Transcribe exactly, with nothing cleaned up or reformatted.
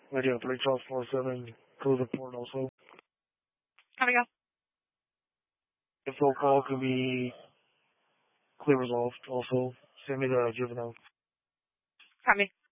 Radio three Charles four seven, cruise report also. How we go? If phone call can be clear resolved also. Send me the juvenile. Copy.